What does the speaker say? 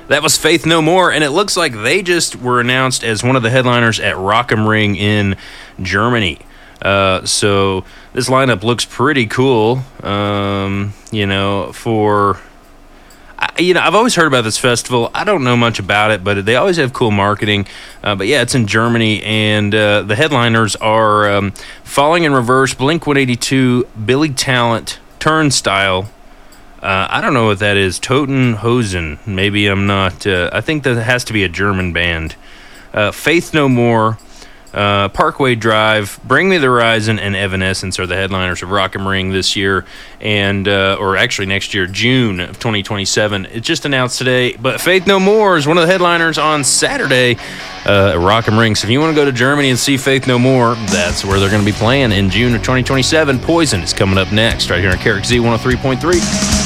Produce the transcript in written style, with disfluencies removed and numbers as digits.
That was Faith No More, and it looks like they just were announced as one of the headliners at Rock am Ring in Germany. So this lineup looks pretty cool. I've always heard about this festival. I don't know much about it, but they always have cool marketing. But yeah, it's in Germany, and the headliners are Falling in Reverse, Blink-182, Billy Talent, Turnstile. I don't know what that is. Totenhausen. Maybe I'm not. I think that has to be a German band. Faith No More, Parkway Drive, Bring Me the Horizon, and Evanescence are the headliners of Rock am Ring this year, or actually next year, June of 2027. It's just announced today, but Faith No More is one of the headliners on Saturday at Rock am Ring. So if you want to go to Germany and see Faith No More, that's where they're going to be playing in June of 2027. Poison is coming up next, right here on KRXZ 103.3.